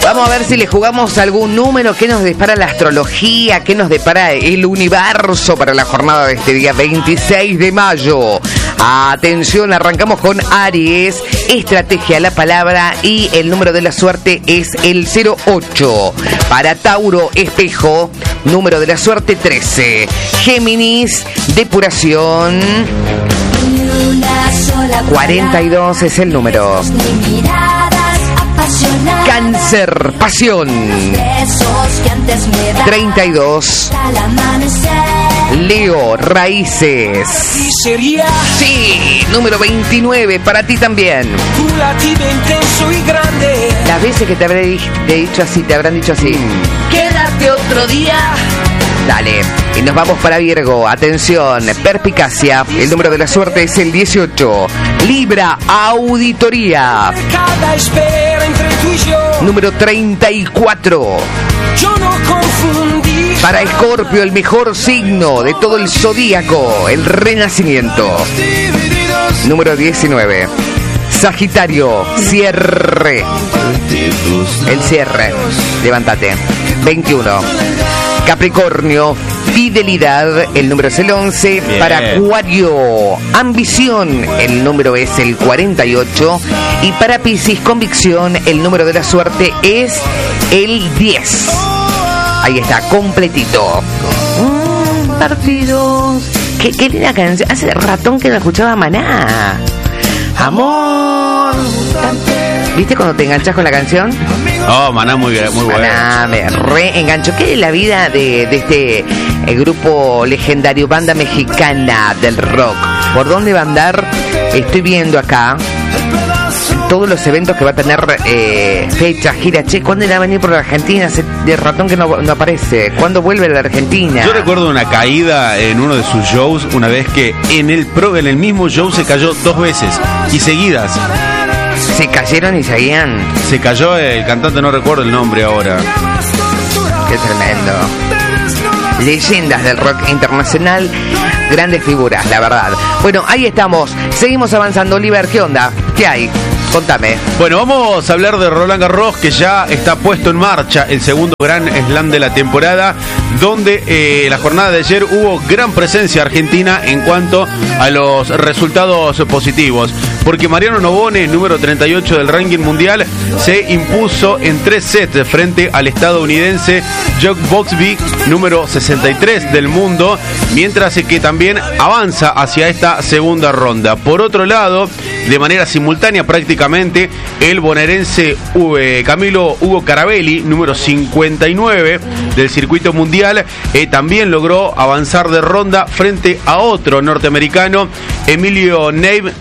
Vamos a ver si le jugamos algún número, qué nos depara la astrología, qué nos depara el universo para la jornada de este día 26 de mayo. Atención, arrancamos con Aries, estrategia la palabra y el número de la suerte es el 08. Para Tauro, espejo, número de la suerte 13. Géminis, depuración, 42 es el número. Cáncer, pasión, 32. Leo, raíces. Sí, número 29, para ti también. Las veces que te habré dicho así, te habrán dicho así. Quédate otro día. Dale, y nos vamos para Virgo. Atención, perspicacia, el número de la suerte es el 18. Libra, auditoría, número 34. Para Escorpio, el mejor signo de todo el zodíaco, el renacimiento, número 19. Sagitario, cierre, el cierre, levántate, 21. Capricornio, fidelidad, el número es el 11. Bien. Para Acuario, ambición, el número es el 48. Y para Piscis, convicción, el número de la suerte es el 10. Ahí está, completito. Partidos. Qué linda canción. Hace ratón que no escuchaba Maná. Amor. ¿Viste cuando te enganchas con la canción? Oh, Maná muy bueno. Maná, me reengancho. ¿Qué es la vida de este grupo legendario, banda mexicana del rock? ¿Por dónde va a andar? Estoy viendo acá todos los eventos que va a tener, fecha, gira. Che, ¿cuándo irá a venir por la Argentina? Hace de ratón que no aparece. ¿Cuándo vuelve a la Argentina? Yo recuerdo una caída en uno de sus shows, una vez que en el mismo show se cayó 2 veces y seguidas. ¿Se cayeron y seguían? Se cayó el cantante, no recuerdo el nombre ahora. Qué tremendo. Leyendas del rock internacional, grandes figuras, la verdad. Bueno, ahí estamos. Seguimos avanzando. Oliver, ¿qué onda? ¿Qué hay? Contame. Bueno, vamos a hablar de Roland Garros, que ya está puesto en marcha el segundo Gran Slam de la temporada, donde la jornada de ayer hubo gran presencia argentina en cuanto a los resultados positivos, porque Mariano Nobone, número 38 del ranking mundial, se impuso en 3 sets frente al estadounidense Jock Boxby, número 63 del mundo, mientras que también avanza hacia esta segunda ronda. Por otro lado, de manera simultánea prácticamente, el bonaerense Camilo Hugo Carabelli, número 59 del circuito mundial, también logró avanzar de ronda frente a otro norteamericano, Emilio Neve,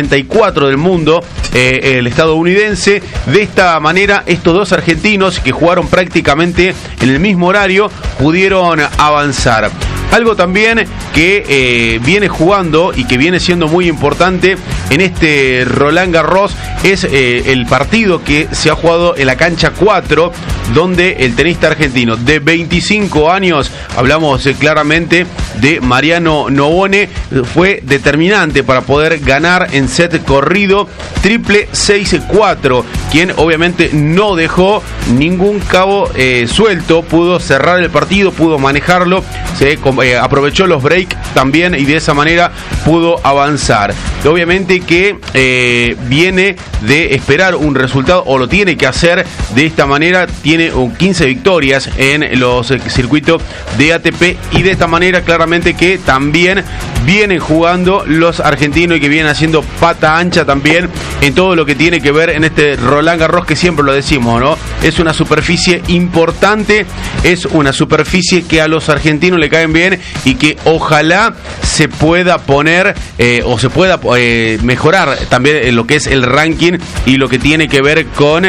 94 del mundo, el estadounidense. De esta manera, estos dos argentinos que jugaron prácticamente en el mismo horario pudieron avanzar. Algo también que viene jugando y que viene siendo muy importante en este Roland Garros es el partido que se ha jugado en la cancha 4, donde el tenista argentino de 25 años, hablamos claramente de Mariano Nobone, fue determinante para poder ganar en set corrido triple 6-4, quien obviamente no dejó ningún cabo suelto, pudo cerrar el partido, pudo manejarlo, aprovechó los breaks también y de esa manera pudo avanzar. Obviamente que viene de esperar un resultado, o lo tiene que hacer de esta manera. Tiene 15 victorias en los circuitos de ATP y de esta manera claramente que también vienen jugando los argentinos y que vienen haciendo pata ancha también en todo lo que tiene que ver en este Roland Garros, que siempre lo decimos, ¿no? Es una superficie importante, es una superficie que a los argentinos le caen bien y que ojalá se pueda poner o se pueda mejorar también en lo que es el ranking y lo que tiene que ver con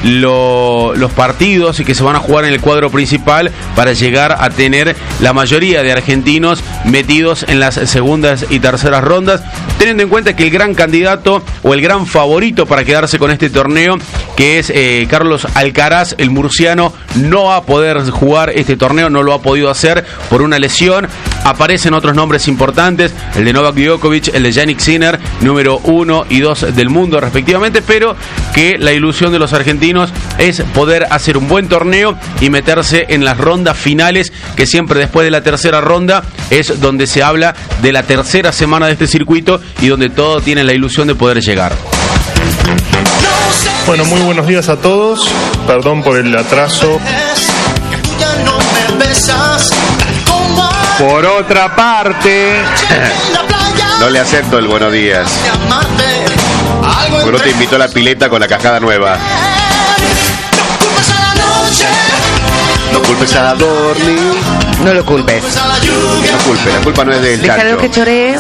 los partidos y que se van a jugar en el cuadro principal para llegar a tener la mayoría de argentinos metidos en las segundas y terceras rondas, teniendo en cuenta que el gran candidato o el gran favorito para quedarse con este torneo, que es Carlos Alcaraz, el murciano, no va a poder jugar este torneo, no lo ha podido hacer por una lesión. Aparecen otros nombres importantes, el de Novak Djokovic, el de Jannik Sinner, número 1 y 2 del mundo respectivamente, pero que la ilusión de los argentinos es poder hacer un buen torneo y meterse en las rondas finales, que siempre después de la tercera ronda es donde se habla de la tercera semana de este circuito y donde todos tienen la ilusión de poder llegar. Bueno, muy buenos días a todos, perdón por el atraso. Por otra parte, no le acepto el buenos días. Bueno, te invitó a la pileta con la cascada nueva. No culpes a Dorni. No lo culpes. No culpe, la culpa no es del Déjalo Chacho. que choree.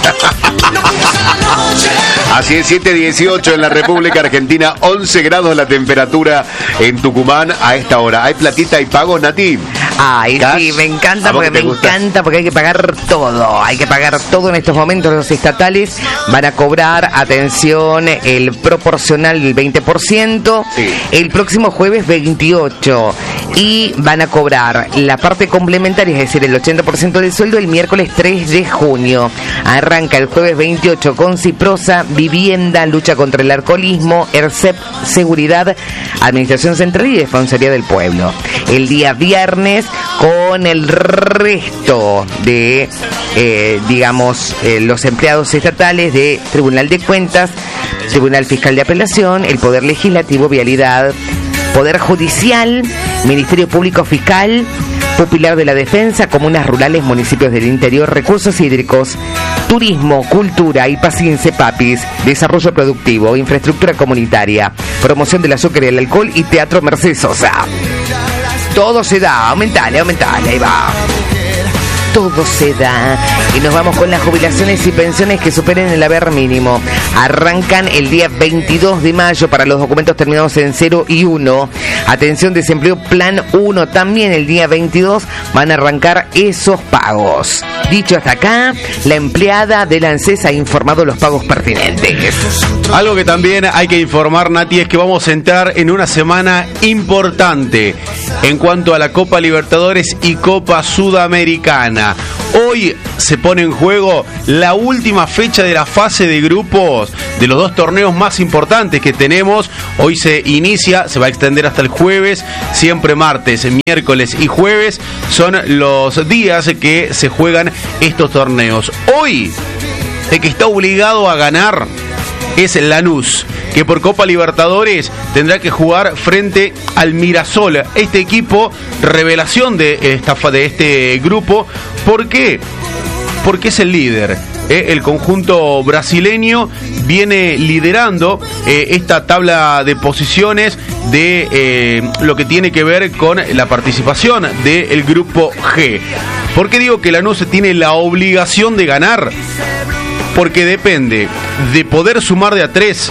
Así es, 7:18 en la República Argentina, 11 grados la temperatura en Tucumán a esta hora. ¿Hay platita y pagos, Nati? Ay, ¿Gas? sí, me encanta ¿A vos porque qué te gusta? hay que pagar todo. Hay que pagar todo en estos momentos. Los estatales van a cobrar, atención, el proporcional del 20%, Sí. el próximo jueves 28. Y van a cobrar la parte complementaria, es decir, el 80% del sueldo, el miércoles 3 de junio. Arranca el jueves 28 con Ciprosa, Vivienda, Lucha contra el Alcoholismo, ERCEP, Seguridad, Administración Central y Defensoría del Pueblo. El día viernes con el resto de, los empleados estatales de Tribunal de Cuentas, Tribunal Fiscal de Apelación, el Poder Legislativo, Vialidad, Poder Judicial, Ministerio Público Fiscal, Pupilar de la Defensa, Comunas Rurales, Municipios del Interior, Recursos Hídricos, Turismo, Cultura, IPACIN, CEPAPIS, Desarrollo Productivo, Infraestructura Comunitaria, Promoción del Azúcar y el Alcohol y Teatro Mercedes Sosa. Todo se da, aumentale, ahí va. Todo se da. Y nos vamos con las jubilaciones y pensiones que superen el haber mínimo. Arrancan el día 22 de mayo para los documentos terminados en 0 y 1. Atención, desempleo plan 1. También el día 22 van a arrancar esos pagos. Dicho hasta acá, la empleada de la ANSES ha informado los pagos pertinentes. algo que también hay que informar, Nati, es que vamos a entrar en una semana importante en cuanto a la Copa Libertadores y Copa Sudamericana. Hoy se pone en juego la última fecha de la fase de grupos de los dos torneos más importantes que tenemos. Hoy se inicia, se va a extender hasta el jueves, siempre martes, miércoles y jueves son los días que se juegan estos torneos. Hoy, el que está obligado a ganar es Lanús, que por Copa Libertadores tendrá que jugar frente al Mirasol, este equipo revelación de este grupo. ¿Por qué? Porque es el líder. El conjunto brasileño viene liderando esta tabla de posiciones de lo que tiene que ver con la participación del grupo G. ¿Por qué digo que Lanús tiene la obligación de ganar? Porque depende de poder sumar de a 3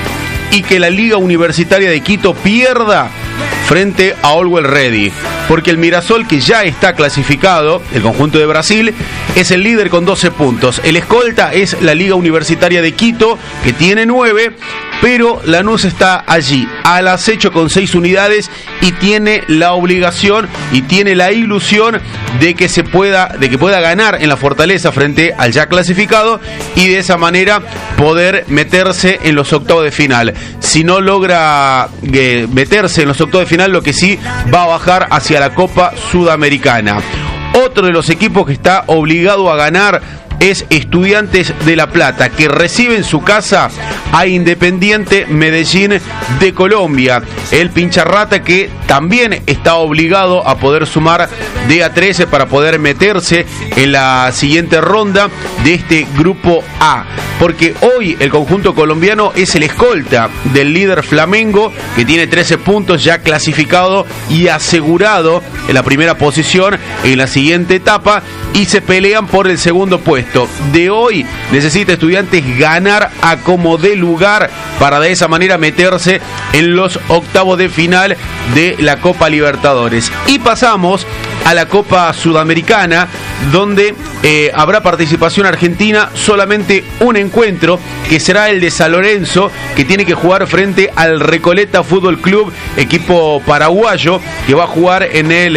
y que la Liga Universitaria de Quito pierda frente a Always Ready. Porque el Mirasol, que ya está clasificado, el conjunto de Brasil, es el líder con 12 puntos. El escolta es la Liga Universitaria de Quito, que tiene 9, pero Lanús está allí, al acecho con 6 unidades y tiene la obligación y tiene la ilusión de que pueda ganar en la Fortaleza frente al ya clasificado y de esa manera poder meterse en los octavos de final. Si no logra meterse en los octavos de final, lo que sí va a bajar hacia la Copa Sudamericana. Otro de los equipos que está obligado a ganar es Estudiantes de La Plata, que recibe en su casa a Independiente Medellín de Colombia. El Pincharrata, que también está obligado a poder sumar de a 13 para poder meterse en la siguiente ronda de este grupo A. Porque hoy el conjunto colombiano es el escolta del líder Flamengo, que tiene 13 puntos ya clasificado y asegurado en la primera posición en la siguiente etapa, y se pelean por el segundo puesto. De hoy necesita Estudiantes ganar a como dé lugar para de esa manera meterse en los octavos de final de la Copa Libertadores. Y pasamos a la Copa Sudamericana, donde habrá participación argentina, solamente un encuentro, que será el de San Lorenzo, que tiene que jugar frente al Recoleta Fútbol Club, equipo paraguayo, que va a jugar en el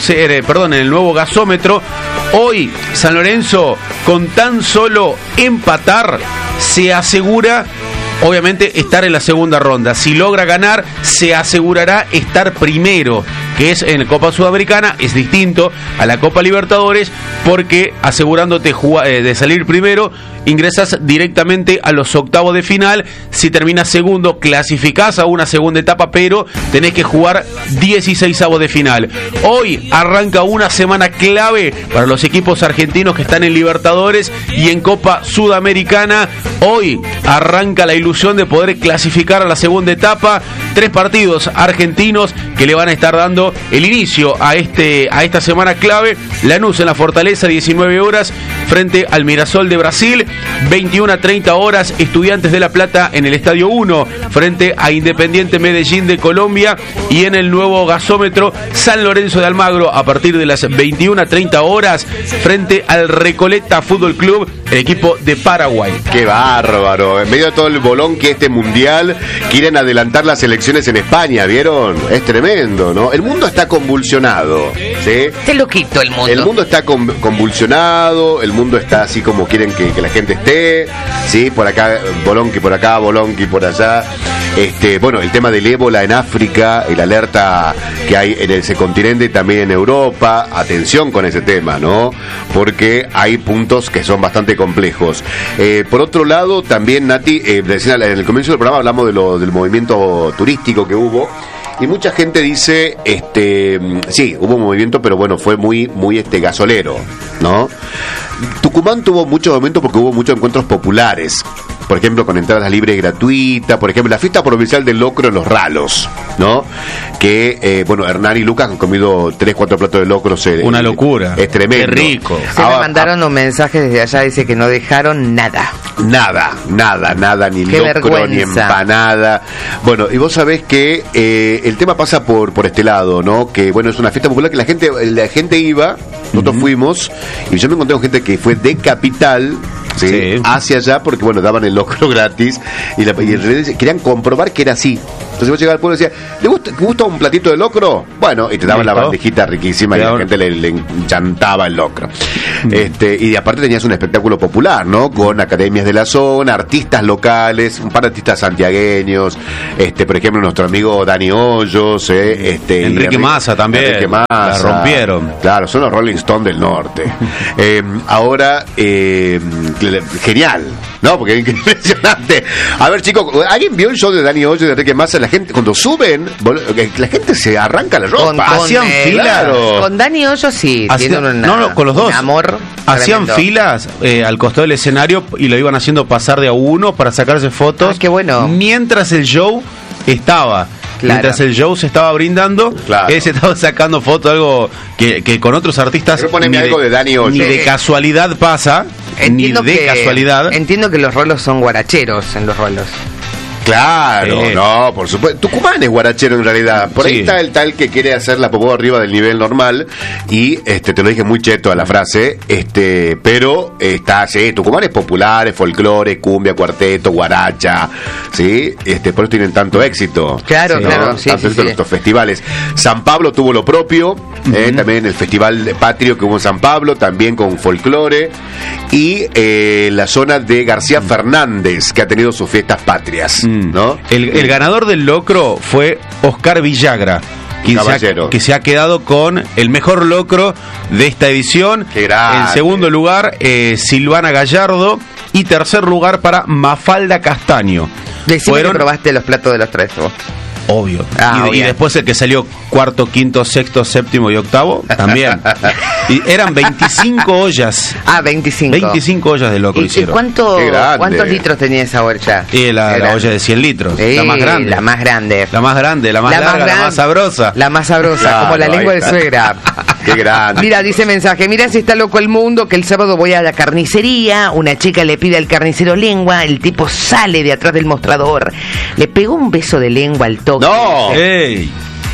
en el nuevo gasómetro. Hoy San Lorenzo, con tan solo empatar, se asegura obviamente estar en la segunda ronda. Si logra ganar, se asegurará estar primero, que es en la Copa Sudamericana. Es distinto a la Copa Libertadores, porque asegurándote de salir primero, ingresas directamente a los octavos de final. Si terminas segundo, clasificás a una segunda etapa, pero tenés que jugar 16avos de final. Hoy arranca una semana clave para los equipos argentinos que están en Libertadores y en Copa Sudamericana. Hoy arranca la ilusión de poder clasificar a la segunda etapa. 3 partidos argentinos que le van a estar dando el inicio a esta semana clave. Lanús en la Fortaleza, 19 horas, frente al Mirassol de Brasil. 21 a 30 horas, Estudiantes de La Plata en el Estadio 1, frente a Independiente Medellín de Colombia. Y en el nuevo gasómetro, San Lorenzo de Almagro, a partir de las 21 a 30 horas, frente al Recoleta Fútbol Club, el equipo de Paraguay. ¡Qué bárbaro! En medio de todo el bolón que este mundial, quieren adelantar las elecciones en España, ¿vieron? Es tremendo, ¿no? El mundo está convulsionado, ¿sí? Está loquito el mundo. El mundo está convulsionado, el mundo está así como quieren que la gente esté, ¿sí? Por acá, bolonqui por acá, bolonqui por allá. Bueno, el tema del ébola en África, el alerta que hay en ese continente, también en Europa. Atención con ese tema, ¿no? Porque hay puntos que son bastante complejos. Por otro lado, también, Nati, en el comienzo del programa hablamos del movimiento turístico que hubo. Y mucha gente dice, sí, hubo un movimiento, pero bueno, fue muy gasolero, ¿no? Tucumán tuvo mucho movimiento porque hubo muchos encuentros populares. Por ejemplo, con entradas libres y gratuitas. Por ejemplo, la fiesta provincial del locro en Los Ralos, ¿no? Que, Hernán y Lucas han comido 3-4 platos de locro. Una locura. Es tremendo. Qué rico. Se me mandaron un mensaje desde allá, dice que no dejaron nada. Nada, ni Qué locro, vergüenza. ni empanada. Bueno, y vos sabés que el tema pasa por este lado, ¿no? Que, bueno, es una fiesta popular que la gente iba, nosotros fuimos, y yo me encontré con gente que fue de Capital, ¿sí? Hacia allá, porque, bueno, daban el locro gratis, y querían comprobar que era así. Entonces vos llegabas al pueblo y decías, ¿le gusta un platito de locro? Bueno, y te daban la bandejita riquísima, y la gente le enchantaba el locro. Y aparte tenías un espectáculo popular, ¿no? Con academias de la zona, artistas locales, un par de artistas santiagueños, por ejemplo, nuestro amigo Dani Hoyos, Enrique Massa también. Enrique Massa. La rompieron. Claro, son los Rolling Stones del norte. Ahora, genial, ¿no? Porque es impresionante. A ver, chicos, ¿alguien vio el show de Dani Hoyos y de Enrique Massa? La gente, cuando suben, la gente se arranca la ropa. Hacían filas. Claro. Con Dani Hoyos sí, tienen con los dos. Un amor hacían tremendo. filas al costado del escenario y lo iban haciendo pasar de a uno para sacarse fotos. Ah, qué bueno. Mientras el show estaba. Claro. Mientras el show se estaba brindando, claro, él se estaba sacando fotos, algo que con otros artistas algo de Dani Hoyos. Ni de casualidad pasa. Casualidad. Entiendo que los rolos son guaracheros en los rolos. Claro, no, por supuesto. Tucumán es guarachero en realidad. Por ahí está el tal que quiere hacer la popó arriba del nivel normal. Y te lo dije muy cheto a la frase. Pero está, sí, Tucumán es popular, es folclore, cumbia, cuarteto, guaracha. ¿Sí? Por eso tienen tanto éxito. Claro, ¿no? claro. Sí, tanto éxito en estos festivales. San Pablo tuvo lo propio. También el Festival Patrio que hubo en San Pablo, también con folclore. Y la zona de García Fernández, que ha tenido sus fiestas patrias. ¿No? El ganador del locro fue Oscar Villagra, que se ha quedado con el mejor locro de esta edición. En segundo lugar, Silvana Gallardo. Y tercer lugar para Mafalda Castaño. Decime que probaste los platos de los tres vos. Obvio. Y después el que salió cuarto, quinto, sexto, séptimo y octavo, también. Y eran 25 ollas. 25. 25 ollas de locro hicieron. ¿Cuántos litros tenía esa olla? La olla de 100 litros. Sí, la más grande. La más grande. La más grande, la más larga, la más sabrosa. La más sabrosa, claro, como la lengua de suegra. Qué grande. Mira, dice mensaje, mira si está loco el mundo, que el sábado voy a la carnicería, una chica le pide al carnicero lengua, el tipo sale de atrás del mostrador, le pegó un beso de lengua al toque. ¡No! ¡Ey!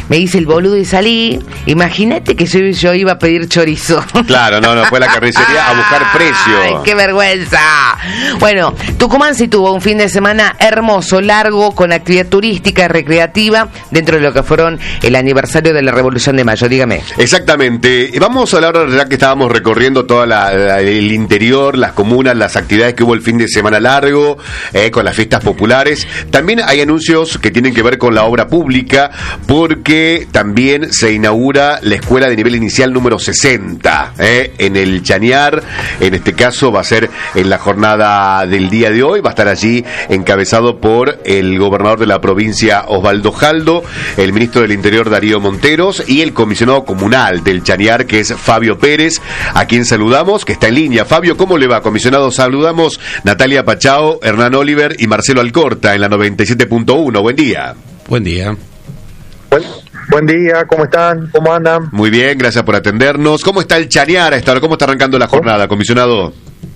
me hice el boludo y salí. Imagínate que yo iba a pedir chorizo. Claro, no, fue a la carnicería a buscar precio. ¡Ay, qué vergüenza! Bueno, Tucumán sí tuvo un fin de semana hermoso, largo, con actividad turística y recreativa dentro de lo que fueron el aniversario de la Revolución de Mayo. Dígame. Exactamente. Vamos a hablar ahora, ya que estábamos recorriendo todo el interior, las comunas, las actividades que hubo el fin de semana largo, con las fiestas populares. También hay anuncios que tienen que ver con la obra pública, porque también se inaugura la escuela de nivel inicial número 60, en el Chañar. En este caso va a ser en la jornada del día de hoy, va a estar allí encabezado por el gobernador de la provincia Osvaldo Jaldo, el ministro del Interior Darío Monteros y el comisionado comunal del Chañar, que es Fabio Pérez, a quien saludamos, que está en línea. Fabio, ¿cómo le va, comisionado? Saludamos Natalia Pachao, Hernán Oliver y Marcelo Alcorta en la 97.1. Buen día. Buen día. Buen día, ¿cómo están? ¿Cómo andan? Muy bien, gracias por atendernos. ¿Cómo está el Chañar a esta hora? ¿Cómo está arrancando la jornada, comisionado?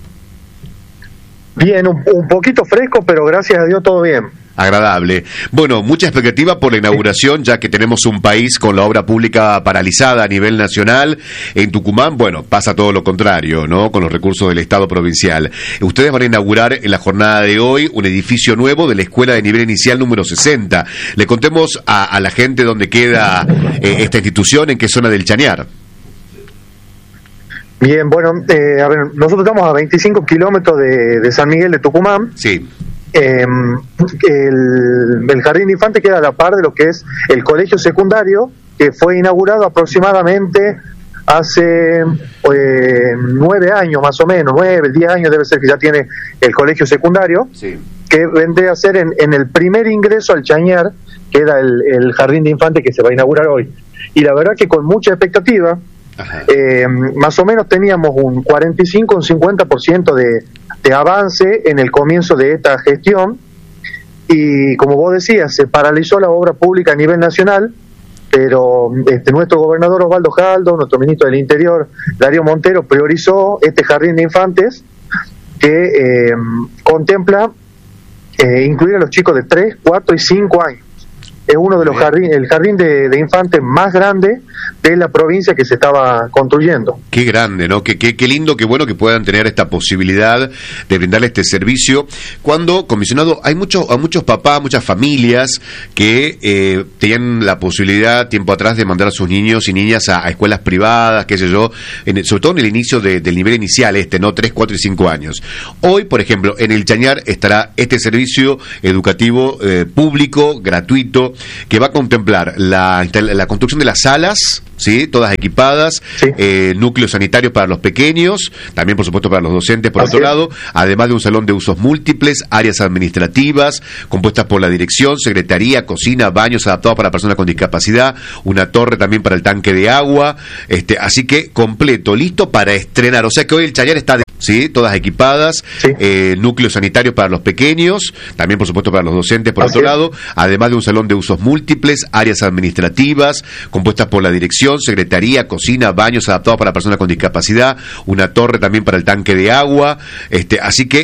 Bien, un poquito fresco, pero gracias a Dios todo bien. Agradable. Bueno, mucha expectativa por la inauguración, ya que tenemos un país con la obra pública paralizada a nivel nacional. En Tucumán, bueno, pasa todo lo contrario, ¿no? Con los recursos del Estado provincial. Ustedes van a inaugurar en la jornada de hoy un edificio nuevo de la Escuela de Nivel Inicial número 60. Le contemos a la gente dónde queda esta institución, en qué zona del Chañar. Bien, bueno, a ver, nosotros estamos a 25 kilómetros de San Miguel de Tucumán. Sí. El Jardín de Infantes queda a la par de lo que es el colegio secundario, que fue inaugurado aproximadamente hace 9 años más o menos, 10 años debe ser que ya tiene el colegio secundario, Sí. que vendría a ser en el primer ingreso al Chañar, que era el Jardín de Infantes que se va a inaugurar hoy. Y la verdad que con mucha expectativa, más o menos teníamos un 45, un 50% de avance en el comienzo de esta gestión, y como vos decías, se paralizó la obra pública a nivel nacional, pero nuestro gobernador Osvaldo Jaldo, nuestro ministro del Interior Darío Monteros, priorizó este jardín de infantes que contempla incluir a los chicos de 3, 4 y 5 años. Es uno de los el jardín de infantes más grande de la provincia que se estaba construyendo. Qué grande, ¿no? Qué lindo, qué bueno que puedan tener esta posibilidad de brindarle este servicio. Cuando, comisionado, hay muchos papás, muchas familias que tenían la posibilidad tiempo atrás de mandar a sus niños y niñas a escuelas privadas, qué sé yo, sobre todo en el inicio del nivel inicial, ¿no? 3, 4 y 5 años. Hoy, por ejemplo, en el Chañar estará este servicio educativo público, gratuito, que va a contemplar la construcción de las salas, ¿sí? Todas equipadas, Sí. Núcleos sanitarios para los pequeños, también por supuesto para los docentes por Así otro es. lado, además de un salón de usos múltiples, áreas administrativas compuestas por la dirección, secretaría, cocina, baños adaptados para personas con discapacidad, una torre también para el tanque de agua, así que completo, listo para estrenar. O sea que hoy el Chañar está ¿sí? Todas equipadas, Sí. Núcleos sanitarios para los pequeños, también por supuesto para los docentes por Así otro es. lado, además de un salón de usos múltiples, áreas administrativas compuestas por la dirección, secretaría, cocina, baños adaptados para personas con discapacidad, una torre también para el tanque de agua, así que